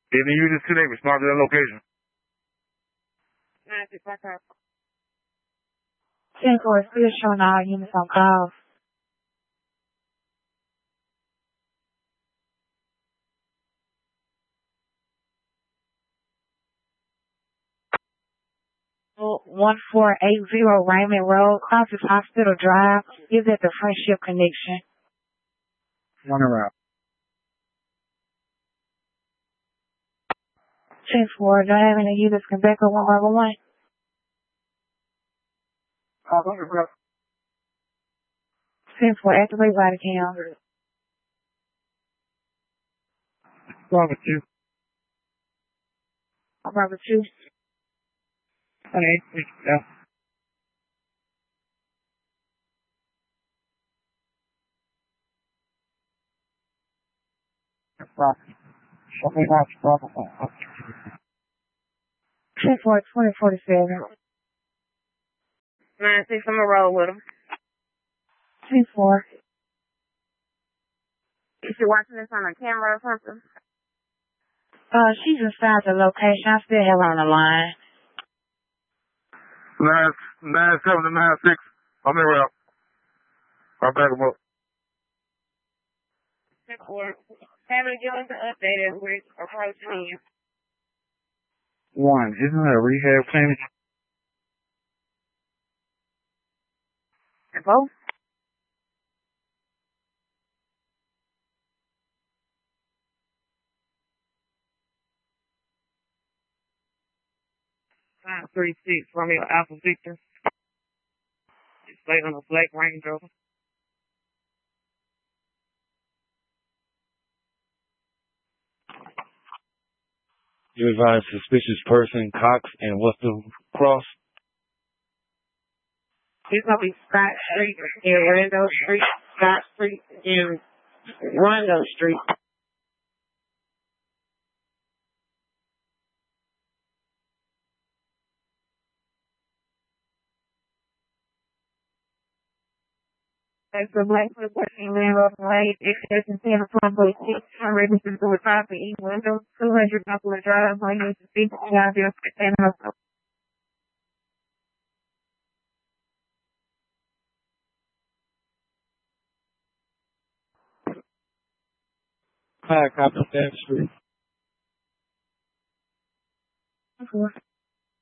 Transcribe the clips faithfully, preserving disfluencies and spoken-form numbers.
Any units today respond to that location. ten four, still showing all units on calls. one four eight zero Raymond Road, Crosses Hospital Drive, is at the Friendship Connection. One around. ten four, don't have any units come back on one level one. ten four, activate body cam. Robert two. Robert two. Okay, yeah. ten four, twenty forty-seven. nine six, I'm gonna roll with him. ten four. Is she watching this on a camera or something? Uh, she's inside the location. I still have her on the line. Nine, nine, seven to nine, six. I'm in route. I'll back them up. ten four. Having to give us an update as we approach him. One, isn't that a rehab clinic? Both? Nine three six, Romeo Alpha Victor. It's late on the Black Range Rover. You advise suspicious person, Cox, and what's the cross? He's gonna be Scott Street and Randall Street, Scott Street and Rondo Street. That's the Black Foot Working Man Road Lane, extension ten upon Blue six, I'm registered to a five for each window, two hundred Buffalo Drive, my name is Steve, John Bill, and also. Hi, copy that street. four.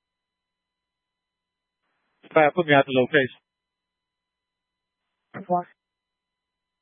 Five, put me out the location. four.